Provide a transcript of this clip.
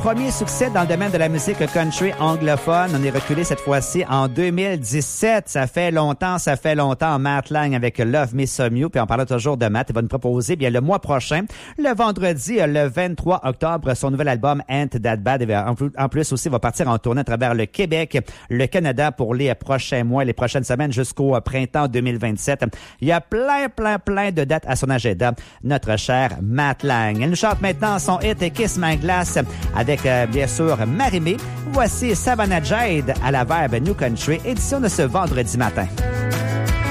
premier succès dans le domaine de la musique country anglophone. On est reculé cette fois-ci en 2017. Ça fait longtemps. Matt Lang avec Love Me Some You. Puis on parle toujours de Matt. Il va nous proposer bien le mois prochain, le vendredi, le 23 octobre, son nouvel album Ain't That Bad. En plus aussi, il va partir en tournée à travers le Québec, le Canada pour les prochains mois, les prochaines semaines jusqu'au printemps 2027. Il y a plein de dates à son agenda. Notre cher Matt Lang. Elle nous chante maintenant son hit Kiss My Glass avec, bien sûr, Marie-Mé. Voici Savannah Jade à la Verbe New Country, édition de ce vendredi matin.